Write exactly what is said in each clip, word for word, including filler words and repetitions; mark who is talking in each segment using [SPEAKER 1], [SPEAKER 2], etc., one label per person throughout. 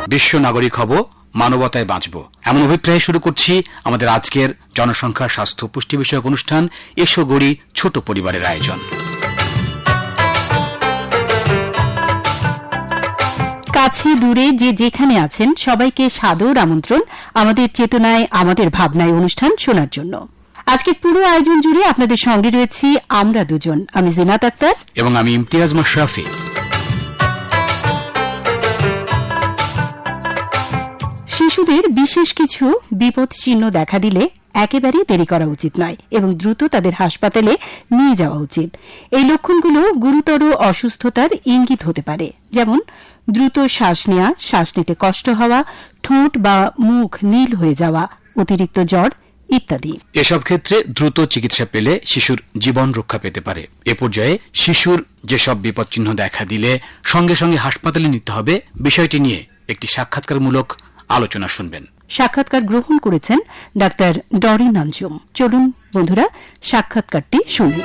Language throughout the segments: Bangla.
[SPEAKER 1] বিশ্ব নাগরিক হব, মানবতায় বাঁচব, এমন অভিপ্রায় শুরু করছি আমাদের আজকের জনসংখ্যা স্বাস্থ্য পুষ্টি বিষয়ক অনুষ্ঠান এসো গড়ি ছোট পরিবারের আয়োজন।
[SPEAKER 2] কাছে দূরে যে যেখানে আছেন সবাইকে সাদর আমন্ত্রণ আমাদের চেতনায় আমাদের ভাবনায় অনুষ্ঠান শোনার জন্য। আজকে পুরো আয়োজন জুড়ে আপনাদের সঙ্গে রয়েছি আমরা দুজন, আমি জিনাত আক্তার
[SPEAKER 1] এবং আমি ইমতিয়াজ মাশরাফি।
[SPEAKER 2] শিশুদের বিশেষ কিছু বিপদ চিহ্ন দেখা দিলে একেবারেই দেরি করা উচিত নয় এবং দ্রুত তাদের হাসপাতালে নিয়ে যাওয়া উচিত। এই লক্ষণগুলো গুরুতর অসুস্থতার ইঙ্গিত হতে পারে, যেমন দ্রুত শ্বাস নেওয়া, শ্বাস নিতে কষ্ট হওয়া, ঠোঁট বা মুখ নীল হয়ে যাওয়া, অতিরিক্ত জ্বর ইত্যাদি।
[SPEAKER 1] এসব ক্ষেত্রে দ্রুত চিকিৎসা পেলে শিশুর জীবন রক্ষা পেতে পারে। এ পর্যায়ে শিশুর যেসব বিপদচিহ্ন দেখা দিলে সঙ্গে সঙ্গে হাসপাতালে নিতে হবে, বিষয়টি নিয়ে একটি সাক্ষাৎকারমূলক আলোচনা শুনবেন।
[SPEAKER 2] সাক্ষাৎকার গ্রহণ করেছেন ডাক্তার ডরিন আঞ্জুম। চলুন বন্ধুরা সাক্ষাৎকারটি শুনি।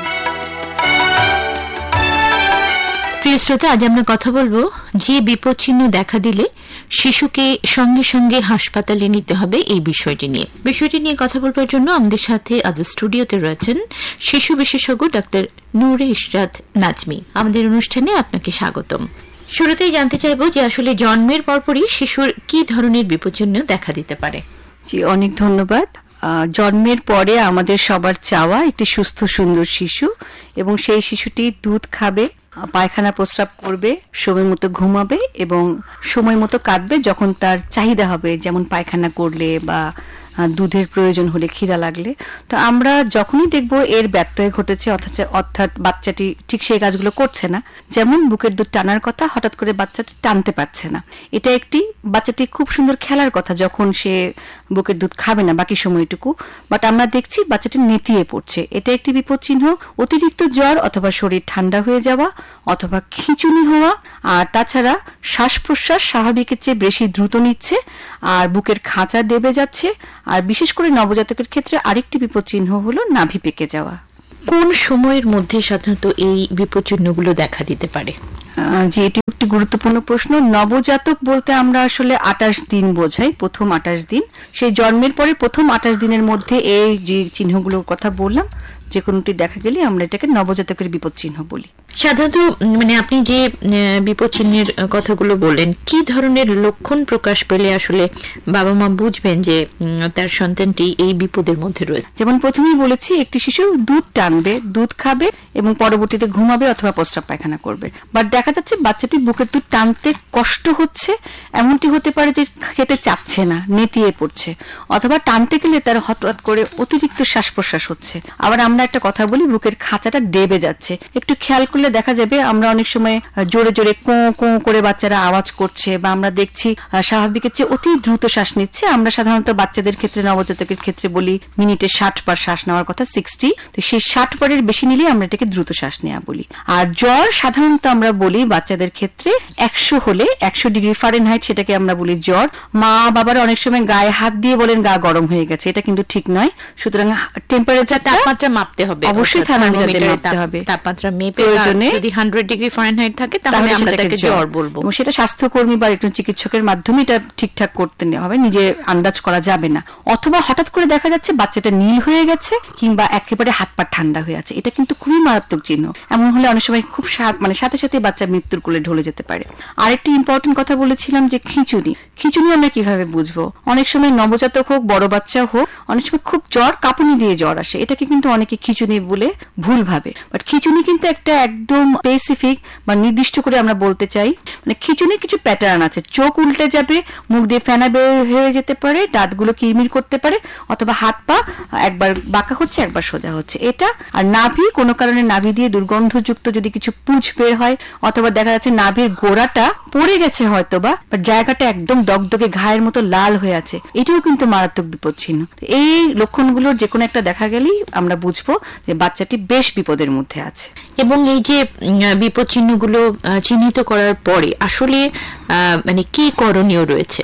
[SPEAKER 3] প্রিয় শ্রোতা, আজ আমরা কথা বলবো যে বিপদচিহ্ন দেখা দিলে শিশুকে সঙ্গে সঙ্গে হাসপাতালে নিতে হবে এই বিষয়টি নিয়ে। বিষয়টি নিয়ে কথা বলবার জন্য আমাদের সাথে আজ স্টুডিওতে রয়েছেন শিশু বিশেষজ্ঞ ডাক্তার নূরে ইশরাত নাজমি। আমাদের অনুষ্ঠানে আপনাকে স্বাগতম। শুরুতেই জানতে চাইব যে আসলে জন্মের পরপরই শিশুর কি ধরনের বিপদচিহ্ন দেখা দিতে পারে।
[SPEAKER 2] জি, অনেক ধন্যবাদ। জন্মের পরে আমাদের সবার চাওয়া একটি সুস্থ সুন্দর শিশু, এবং সেই শিশুটি দুধ খাবে, পায়খানা প্রস্রাব করবে, সময় মতো ঘুমাবে এবং সময় মতো কাঁদবে যখন তার চাহিদা হবে, যেমন পায়খানা করলে বা দুধের প্রয়োজন হলে, খিদা লাগলে। তো আমরা যখনই দেখব এর ব্যত্যয় ঘটেছে, অর্থাৎ বাচ্চাটি ঠিক সেই কাজগুলো করছে না, যেমন বুকের দুধ টানার কথা, হঠাৎ করে বাচ্চাটি টানতে পারছে না, এটা একটি বাচ্চাটি খুব সুন্দর খেলার কথা যখন সে বুকের দুধ খাবে না বাকি সময়টুকু, বাট আমরা দেখছি বাচ্চাটি নেতিয়ে পড়ছে, এটা একটি বিপদ চিহ্ন। অতিরিক্ত জ্বর অথবা শরীর ঠান্ডা হয়ে যাওয়া অথবা খিঁচুনি হওয়া, আর তাছাড়া শ্বাস প্রশ্বাস স্বাভাবিকের চেয়ে বেশি দ্রুত নিচ্ছে, আর বুকের খাঁচা ডেবে যাচ্ছে, আর বিশেষ করে নবজাতকের ক্ষেত্রে আরেকটি বিপদ চিহ্ন হল নাভি পেকে যাওয়া।
[SPEAKER 3] কোন সময়ের মধ্যে সাধারণত এই বিপদ চিহ্নগুলো দেখা দিতে পারে?
[SPEAKER 2] যে এটি একটি গুরুত্বপূর্ণ প্রশ্ন। নবজাতক বলতে আমরা আসলে আটাশ দিন বোঝাই, প্রথম আটাশ দিন। সেই জন্মের পরে প্রথম আটাশ দিনের মধ্যে এই যে চিহ্নগুলোর কথা বললাম যে কোনটি দেখা গেলে আমরা এটাকে নবজাতকের বিপদ চিহ্ন বলি।
[SPEAKER 3] সাধারণত মানে আপনি যে বিপদ চিহ্নের কথাগুলো বললেন, কি ধরনের লক্ষণ প্রকাশ পেলে আসলে বাবা মা বুঝবেন যে তার সন্তানটি এই বিপদের মধ্যে রয়েছে?
[SPEAKER 2] যেমন প্রথমেই বলেছি, একটি শিশু দুধ টানবে, দুধ খাবে এবং পরবর্তীতে ঘুমাবে অথবা প্রস্রাব পায়খানা করবে, বাট দেখা যাচ্ছে বাচ্চাটি বুকের দুধ টানতে কষ্ট হচ্ছে, এমনটি হতে পারে যে খেতে চাচ্ছে না, নেতিয়ে পড়ছে, অথবা টানতে গেলে তার হঠাৎ করে অতিরিক্ত শ্বাস প্রশ্বাস হচ্ছে। আবার আমরা একটা কথা বলি, বুকের খাঁচাটা ডেবে যাচ্ছে। একটু খেয়াল করলে দেখা যাবে আমরা অনেক সময় জোরে জোরে কো কো করে বাচ্চারা আওয়াজ করছে, বা আমরা দেখছি স্বাভাবিকের চেয়ে অতি দ্রুত শ্বাস নিচ্ছে। আমরা সাধারণত বাচ্চাদের ক্ষেত্রে, নবজাতকের ক্ষেত্রে বলি মিনিটে ষাট বার শ্বাস নেওয়ার কথা, সিক্সটি। তো সেই ষাট বারের বেশি নিলে আমরা এটাকে দ্রুত শ্বাস নেওয়া বলি। আর জ্বর সাধারণত আমরা বলি বাচ্চাদের ক্ষেত্রে একশো হলে, একশো ডিগ্রি ফারেনহাইট, সেটাকে আমরা বলি জ্বর। মা বাবারা অনেক সময় গায়ে হাত দিয়ে বলেন গা গরম হয়ে গেছে, এটা কিন্তু ঠিক নয়। সুতরাং টেম্পারেচার, তাপমাত্রা মাপতে হবে, অবশ্যই থার্মোমিটারে মাপতে হবে।
[SPEAKER 3] তাপমাত্রা মেপে যদি একশো ডিগ্রি ফারেনহাইট থাকে তাহলে আমরা তাকে জ্বর বলবো,
[SPEAKER 2] এবং সেটা স্বাস্থ্যকর্মী বা একজন চিকিৎসকের মাধ্যমে এটা ঠিকঠাক করতে হবে, নিজে আন্দাজ করা যাবে না। অথবা হঠাৎ করে দেখা যাচ্ছে বাচ্চাটা নীল হয়ে গেছে কিংবা একেবারে হাত পা ঠান্ডা হয়ে আছে, এটা কিন্তু খুবই মারাত্মক চিহ্ন। এমন হলে অনেক সময় খুব মানে সাথে সাথে বাচ্চা মৃত্যুর কোলে ঢলে যেতে পারে। আরেকটি ইম্পর্টেন্ট কথা বলেছিলাম যে খিঁচুনি। খিঁচুনি আমরা কিভাবে বুঝবো? অনেক সময় নবজাতক হোক, বড় বাচ্চা হোক, অনেক সময় খুব জ্বর, কাঁপুনি দিয়ে জ্বর আসে, এটাকে কিন্তু অনেকে খিঁচুনি বলে ভুল ভাবে। বাট খিঁচুনি কিন্তু একটা একদম স্পেসিফিক বা নির্দিষ্ট করে আমরা বলতে চাই, মানে খিঁচুনির কিছু প্যাটার্ন আছে। চোখ উল্টে যাবে, মুখ দিয়ে ফেনা বের হয়ে যেতে পারে, দাঁতগুলো কিরমির করতে পারে, অথবা হাত পা একবার বাঁকা হচ্ছে একবার সোজা হচ্ছে, এটা। আর নাভি, কোনো কারণে নাভি দিয়ে দুর্গন্ধযুক্ত যদি কিছু পুঁজ বের হয়, অথবা দেখা যাচ্ছে নাভির গোড়াটা পড়ে গেছে হয়তোবা, বা জায়গাটা একদম দগদগে ঘায়ের মতো লাল হয়ে আছে, এটাও কিন্তু মারাত্মক বিপদ চিহ্ন। এই লক্ষণগুলোর যে কোনো একটা দেখা গেলেই আমরা বুঝবো যে বাচ্চাটি বেশ বিপদের মধ্যে আছে।
[SPEAKER 3] এবং এই যে বিপদ চিহ্নগুলো চিহ্নিত করার পরে আসলে মানে কি করণীয় রয়েছে?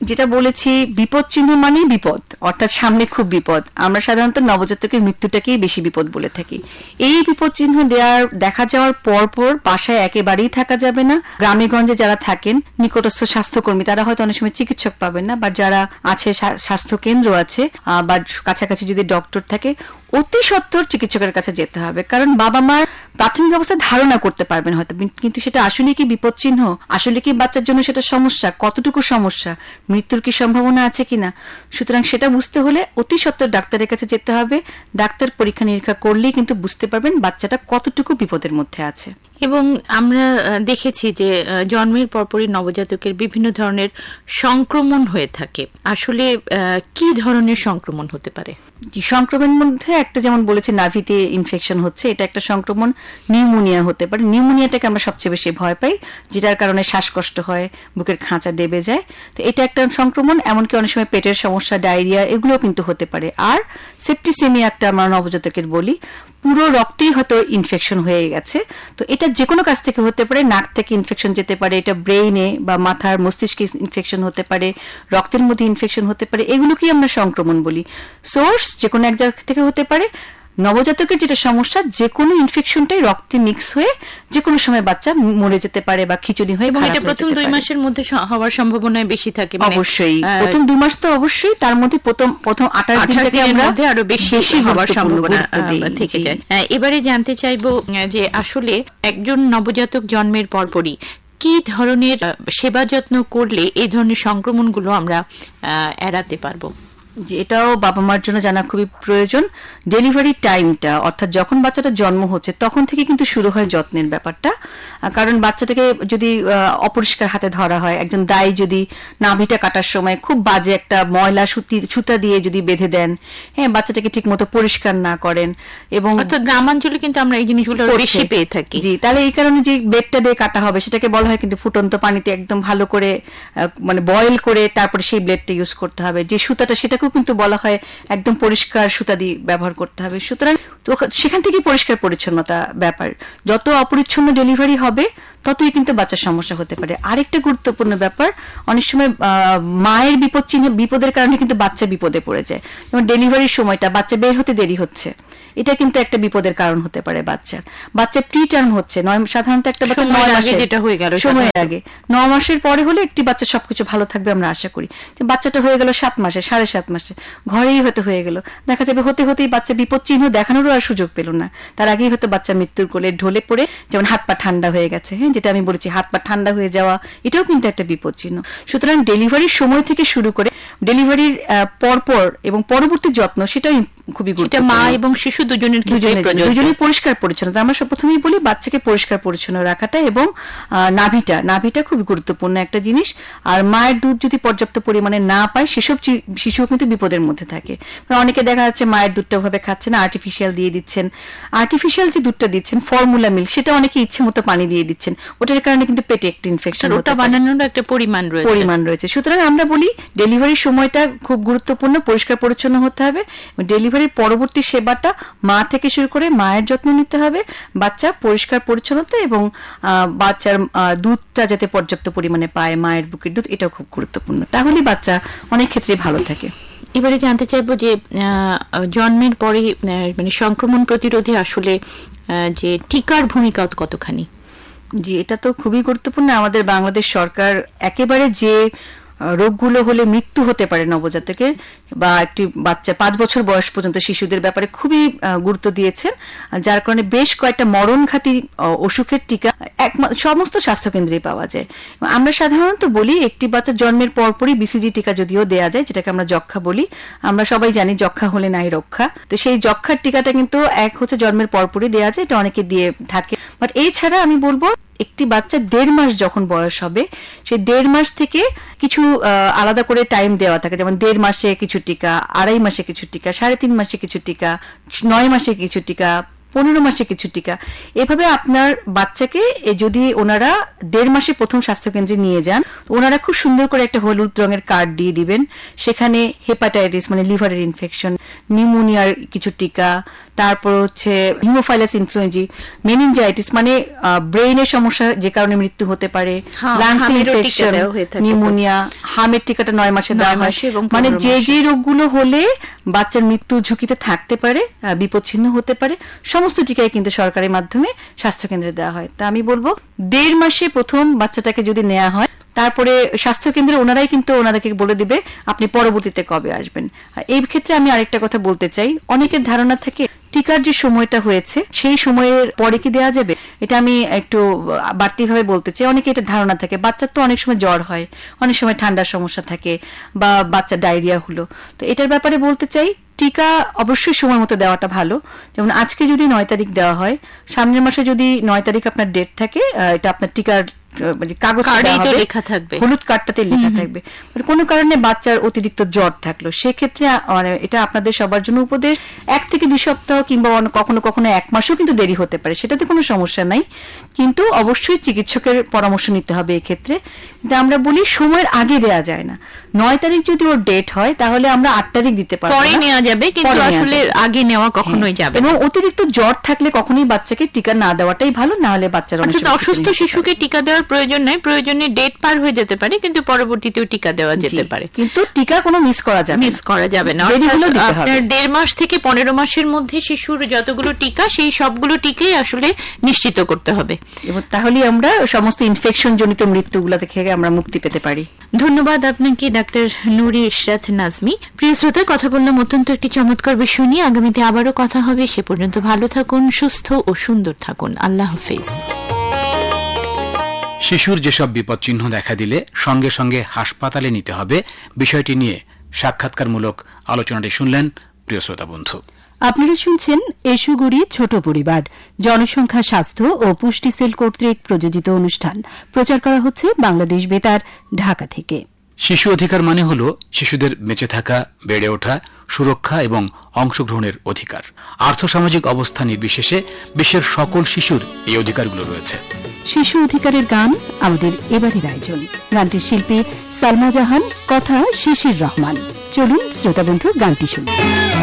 [SPEAKER 2] যেটা বলেছি বিপদ চিহ্ন মানেই বিপদ, অর্থাৎ সামনে খুব বিপদ। আমরা সাধারণত নবজাতকের মৃত্যুটাকেই বেশি বিপদ বলে থাকি। এই বিপদ চিহ্ন দেওয়ার দেখা যাওয়ার পর পর বাসায় একেবারেই থাকা যাবে না। গ্রামে গঞ্জে যারা থাকেন নিকটস্থ স্বাস্থ্যকর্মী তারা হয়তো অনেক সময় চিকিৎসক পাবেন না, বা যারা আছে স্বাস্থ্য কেন্দ্র আছে বা কাছাকাছি যদি ডক্টর থাকে অতি সত্বর চিকিৎসকের কাছে যেতে হবে। কারণ বাবা মার প্রাথমিক অবস্থায় ধারণা করতে পারবেন হয়তো, কিন্তু সেটা আসলে কি বিপদ চিহ্ন, আসলে কি বাচ্চার জন্য সেটা সমস্যা, কতটুকু সমস্যা, মৃত্যুর কি সম্ভাবনা আছে কিনা। সুতরাং সেটা বুঝতে হলে অতি সত্বর ডাক্তারের কাছে যেতে হবে। ডাক্তার পরীক্ষা নিরীক্ষা করলেই কিন্তু বুঝতে পারবেন বাচ্চাটা কতটুকু বিপদের মধ্যে আছে।
[SPEAKER 3] এবং আমরা দেখেছি যে জন্মের পরপরই নবজাতকের বিভিন্ন ধরনের সংক্রমণ হয়ে থাকে। আসলে কি ধরনের সংক্রমণ হতে পারে?
[SPEAKER 2] সংক্রমণের মধ্যে একটা যেমন বলেছে নাভিতে ইনফেকশন হচ্ছে, এটা একটা সংক্রমণ। নিউমোনিয়া হতে পারে, নিউমোনিয়াটাকে আমরা সবচেয়ে বেশি ভয় পাই, যেটার কারণে শ্বাসকষ্ট হয়, বুকের খাঁচা ডেবে যায়। তো এটা একটা সংক্রমণ। এমনকি অনেক সময় পেটের সমস্যা, ডায়রিয়া এগুলো কিন্তু হতে পারে। আর সেপ্টিসেমিয়া একটা আমরা নবজাতকের বলি, পুরো রক্তেই হয়তো ইনফেকশন হয়ে গেছে। তো এটা যে কোনো কাছ থেকে হতে পারে, নাক থেকে ইনফেকশন যেতে পারে, এটা ব্রেইনে বা মাথার মস্তিষ্কে ইনফেকশন হতে পারে, রক্তের মধ্যে ইনফেকশন হতে পারে, এগুলোকেই আমরা সংক্রমণ বলি। সোর্স যে কোনো এক জায়গা থেকে হতে পারে। নবজাতকের যেটা সমস্যা, যে কোনো ইনফেকশনটাই রক্তে মিক্স হয়ে যে কোনো সময় বাচ্চা মরে যেতে পারে বা খিচুড়ি হয়ে।
[SPEAKER 3] এটা প্রথম দুই মাসের মধ্যে হওয়ার সম্ভাবনা বেশি থাকে।
[SPEAKER 2] অবশ্যই প্রথম দুই মাস তো অবশ্যই, তার মধ্যে প্রথম প্রথম আঠাশ দিন থেকে আমরা
[SPEAKER 3] আরো বেশি হওয়ার সম্ভাবনা থেকে যায়। এবারে জানতে চাইবো যে আসলে একজন নবজাতক জন্মের পরপরই কি ধরনের সেবা যত্ন করলে এই ধরনের সংক্রমণগুলো আমরা এড়াতে পারবো?
[SPEAKER 2] যে এটাও বাবা মার জন্য জানা খুবই প্রয়োজন। ডেলিভারি টাইমটা, অর্থাৎ যখন বাচ্চাটা জন্ম হচ্ছে তখন থেকে কিন্তু শুরু হয় যত্নের ব্যাপারটা। কারণ বাচ্চাটাকে যদি অপরিষ্কার হাতে ধরা হয়, একজন দায়ী যদি নাভিটা কাটার সময় খুব বাজে একটা ময়লা সুতি সুতা দিয়ে যদি বেঁধে দেন, হ্যাঁ, বাচ্চাটাকে ঠিক মতো পরিষ্কার না করেন, এবং
[SPEAKER 3] গ্রামাঞ্চলে কিন্তু আমরা এই জিনিসগুলো বেশি পেয়ে থাকি।
[SPEAKER 2] জি, তাহলে এই কারণে যে ব্লেডটা দিয়ে কাটা হবে সেটাকে বলা হয় কিন্তু ফুটন্ত পানিতে একদম ভালো করে মানে বয়েল করে তারপরে সেই ব্লেডটা ইউজ করতে হবে। যে সুতাটা সেটা কিন্তু বলা হয় একদম পরিষ্কার সুতা দিয়ে ব্যবহার করতে হবে। সুতরাং সেখান থেকে পরিষ্কার পরিচ্ছন্নতা ব্যাপার। যত অপরিচ্ছন্ন ডেলিভারি হবে ততই কিন্তু বাচ্চার সমস্যা হতে পারে। আরেকটা গুরুত্বপূর্ণ ব্যাপার, অনেক সময় মায়ের বিপদ চিহ্ন বিপদের কারণে কিন্তু বাচ্চা বিপদে পড়ে যায়। যেমন ডেলিভারির সময়টা বাচ্চা বের হতে দেরি হচ্ছে, এটা কিন্তু একটা বিপদের কারণ হতে পারে বাচ্চার। বাচ্চা প্রি টার্ম হচ্ছে, নয় সাধারণত একটা বাচ্চা নয় মাসে যেটা হয়ে গেল সময়ের আগে, নয় মাসের পরে হলে একটি বাচ্চা সবকিছু ভালো থাকবে আমরা আশা করি। যে বাচ্চাটা হয়ে গেল সাত মাসে, সাড়ে সাত মাসে, ঘরেই হয়তো হয়ে গেল, দেখা যাবে হতে হতেই বাচ্চা বিপদ চিহ্ন দেখানোরও আর সুযোগ পেল না, তার আগেই হয়তো বাচ্চা মৃত্যুর কোলে ঢলে পড়ে, যেমন হাত পা ঠান্ডা হয়ে গেছে, হ্যাঁ, যেটা আমি বলেছি হাত পা ঠান্ডা হয়ে যাওয়া, এটাও কিন্তু একটা বিপদ চিহ্ন। সুতরাং ডেলিভারির সময় থেকে শুরু করে ডেলিভারির পরপর এবং পরবর্তী যত্ন সেটাই খুবই গুরুত্বপূর্ণ।
[SPEAKER 3] মা এবং শিশু দুজনের
[SPEAKER 2] দুজনের পরিষ্কার পরিচ্ছন্নতা। আমরা সব প্রথমেই বলি বাচ্চাকে পরিষ্কার পরিচ্ছন্ন রাখাটা, এবং নাভিটা নাভিটা খুবই গুরুত্বপূর্ণ একটা জিনিস। আর মায়ের দুধ যদি পর্যাপ্ত পরিমাণে না পায় সেসব শিশু কিন্তু বিপদের মধ্যে থাকে। অনেকে দেখা যাচ্ছে মায়ের দুধটা ওভাবে খাচ্ছে না, আর্টিফিশিয়াল দিয়ে দিচ্ছেন। আর্টিফিশিয়াল যে দুধটা দিচ্ছেন ফর্মুলা মিল্ক, সেটা অনেকে ইচ্ছে মতো পানি দিয়ে দিচ্ছেন, ওটার কারণে কিন্তু পেটে একটা ইনফেকশন
[SPEAKER 3] ওটা বানানোর একটা পরিমাণ রয়েছে
[SPEAKER 2] পরিমাণ রয়েছে সুতরাং আমরা বলি ডেলিভারির সময়টা খুব গুরুত্বপূর্ণ, পরিষ্কার পরিচ্ছন্ন হতে হবে। ডেলিভারির পরবর্তী সেবাটা মা থেকে শুরু করে মায়ের যত্ন নিতে হবে, বাচ্চা পরিষ্কার পরিচ্ছন্নতা এবং বাচ্চার দুধটা যাতে পর্যাপ্ত পরিমাণে পায়, মায়ের বুকের দুধ, এটাও খুব গুরুত্বপূর্ণ। তাহলে বাচ্চা অনেক ক্ষেত্রে ভালো থাকে।
[SPEAKER 3] এবারে জানতে চাইবো যে জন্মের পরে মানে সংক্রমণ প্রতিরোধে আসলে যে টিকার ভূমিকা কতখানি?
[SPEAKER 2] জি, এটা তো খুবই গুরুত্বপূর্ণ। আমাদের বাংলাদেশ সরকার একেবারে যে রোগগুলো হলে মৃত্যু হতে পারে নবজাতকের বা একটি বাচ্চা পাঁচ বছর বয়স পর্যন্ত শিশুদের ব্যাপারে খুবই গুরুত্ব দিয়েছেন, যার কারণে বেশ কয়েকটা মরণঘাতী অসুখের টিকা সমস্ত স্বাস্থ্যকেন্দ্রে পাওয়া যায়। আমরা সাধারণত বলি একটি বাচ্চা জন্মের পরপরই বিসিজি টিকা যদিও দেয়া যায়, যেটাকে আমরা যক্ষা বলি। আমরা সবাই জানি যক্ষা হলে নাই রক্ষা, তো সেই যক্ষার টিকাটা কিন্তু এক হচ্ছে জন্মের পরপরই দেয়া যায়, এটা অনেকে দিয়ে থাকে। বাট এছাড়া আমি বলবো একটি বাচ্চা দেড় মাস যখন বয়স হবে, সেই দেড় মাস থেকে কিছু আলাদা করে টাইম দেওয়া থাকে, যেমন দেড় মাসে কিছু টিকা, আড়াই মাসে কিছু টিকা, সাড়ে তিন মাসে কিছু টিকা, নয় মাসে কিছু টিকা, পনেরো মাসে কিছু টিকা। এভাবে আপনার বাচ্চাকে যদি ওনারা দেড় মাসে প্রথম স্বাস্থ্যকেন্দ্রে নিয়ে যান, ওনারা খুব সুন্দর করে একটা হলুদ রঙের কার্ড দিয়ে দিবেন, সেখানে হেপাটাইটিস মানে লিভারের ইনফেকশন, নিউমোনিয়ার কিছু টিকা, তারপর হচ্ছে হিমোফাইলাস ইনফ্লুয়েঞ্জি, মেনিনজাইটিস মানে ব্রেইনের সমস্যা যে কারণে মৃত্যু হতে পারে, লাংস ইনফেকশন, নিউমোনিয়া, হামের টিকাটা নয় মাসে দেওয়া হয়,
[SPEAKER 3] মাসে এবং
[SPEAKER 2] মানে
[SPEAKER 3] পনেরো
[SPEAKER 2] যে
[SPEAKER 3] মাসে।
[SPEAKER 2] যে রোগগুলো হলে বাচ্চার মৃত্যু ঝুঁকিতে থাকতে পারে, আহ, বিপচ্ছিন্ন হতে পারে, সমস্ত টিকাই কিন্তু সরকারি মাধ্যমে স্বাস্থ্য কেন্দ্রে দেওয়া হয়। তা আমি বলবো দেড় মাসে প্রথম বাচ্চাটাকে যদি নেওয়া হয়, তারপরে স্বাস্থ্য কেন্দ্রে ওনারাই কিন্তু ওনাদেরকে বলে দিবে আপনি পরবর্তীতে কবে আসবেন। আর এই ক্ষেত্রে আমি আরেকটা কথা বলতে চাই, অনেকের ধারণা থাকে টিকার যে সময়টা হয়েছে সেই সময়ের পরে কি দেওয়া যাবে, এটা আমি একটু বাড়তি ভাবে বলতে চাই। অনেকে এটা ধারণা থাকে, বাচ্চার তো অনেক সময় জ্বর হয়, অনেক সময় ঠান্ডার সমস্যা থাকে, বা বাচ্চা ডায়রিয়া হলো, তো এটার ব্যাপারে বলতে চাই টিকা অবশ্যই সময় মতো দেওয়াটা ভালো। যেমন আজকে যদি নয় তারিখ দেওয়া হয়, সামনের মাসে যদি নয় তারিখ আপনার ডেট থাকে, আহ, এটা আপনার টিকার আহ, মানে কাগজ
[SPEAKER 3] কার্ডেই তো লেখা থাকবে,
[SPEAKER 2] হলুদ কার্ডটাতে লেখা থাকবে। মানে কোনো কারণে বাচ্চার অতিরিক্ত জ্বর থাকলো, সেক্ষেত্রে আহ, মানে এটা আপনাদের সবার জন্য উপদেশ, এক থেকে দুই সপ্তাহ কিংবা অন্য- কখনো কখনো এক মাসও কিন্তু দেরি হতে পারে, সেটাতে কোনো সমস্যা নাই, কিন্তু অবশ্যই চিকিৎসকের পরামর্শ নিতে হবে এক্ষেত্রে। কিন্তু আমরা বলি সময়ের আগে দেয়া যায় না। নয় তারিখ যদি ওর ডেট হয় তাহলে আমরা আট তারিখ দিতে পারবো
[SPEAKER 3] পরে
[SPEAKER 2] না।
[SPEAKER 3] নেওয়া যাবে, কিন্তু
[SPEAKER 2] পরে নেওয়া
[SPEAKER 3] আসলে
[SPEAKER 2] যাবে।
[SPEAKER 3] আগে নেওয়া কখনোই যাবে না।
[SPEAKER 2] এবং অতিরিক্ত জ্বর থাকলে কখনোই বাচ্চাকে টিকা না দেওয়াটাই ভালো, না হলে বাচ্চার অনেক
[SPEAKER 3] অর্থাৎ
[SPEAKER 2] সময়
[SPEAKER 3] অসুস্থ
[SPEAKER 2] ক্ষতি হতে
[SPEAKER 3] শিশুকে টিকা দেওয়ার প্রয়োজন নাই, প্রয়োজনে ডেট পার হয়ে যেতে পারে, কিন্তু পরবর্তীতেও টিকা দেওয়া
[SPEAKER 2] পারে।
[SPEAKER 3] যেতে
[SPEAKER 2] জি,
[SPEAKER 3] পারে,
[SPEAKER 2] কিন্তু টিকা কোনো মিস করা যাবে না।
[SPEAKER 3] মিস করা যাবে না।
[SPEAKER 2] দেরি হলেও
[SPEAKER 3] অর্থাৎ
[SPEAKER 2] দিতে হবে।
[SPEAKER 3] আপনার দেড় মাস থেকে পনেরো মাসের মধ্যে শিশুর যতগুলো টিকা, সেই সবগুলো টিকাই আসলে নিশ্চিত করতে হবে।
[SPEAKER 2] এবং তাহলেই আমরা সমস্ত ইনফেকশন জনিত মৃত্যুগুলো থেকে আমরা মুক্তি পেতে পারি।
[SPEAKER 3] ধন্যবাদ আপনাকে ডাক্তার নুরি ইশরাত নাজমি। প্রিয় শ্রোতা, কথা বললাম অত্যন্ত একটি চমৎকার বিষয় নিয়ে। আগামীতে আবারও কথা হবে, সে পর্যন্ত ভালো থাকুন, সুস্থ ও সুন্দর থাকুন। আল্লাহ হাফেজ।
[SPEAKER 1] শিশুর যেসব বিপদচিহ্ন দেখা দিলে সঙ্গে সঙ্গে হাসপাতালে নিতে হবে, বিষয়টি নিয়ে সাক্ষাৎকারমূলক আলোচনাটি শুনলেন প্রিয় শ্রোতা বন্ধু।
[SPEAKER 4] আপনারা শুনছেন এসুগুড়ি ছোট পরিবার, জনসংখ্যা স্বাস্থ্য ও পুষ্টি সেল কর্তৃক প্রযোজিত অনুষ্ঠান। প্রচার করা হচ্ছে বাংলাদেশ বেতার, ঢাকা থেকে।
[SPEAKER 1] শিশু অধিকার মানে হল শিশুদের বেঁচে থাকা, বেড়ে ওঠা, সুরক্ষা এবং অংশগ্রহণের অধিকার। আর্থসামাজিক অবস্থা নির্বিশেষে বিশ্বের সকল শিশুর এই অধিকারগুলো রয়েছে।
[SPEAKER 4] শিশু অধিকারের গান আমাদের এবারের আয়োজন। গানটির শিল্পী সালমা জাহান, কথা শিশির রহমান। চলুন শ্রোতাবন্ধু গানটি শুনি।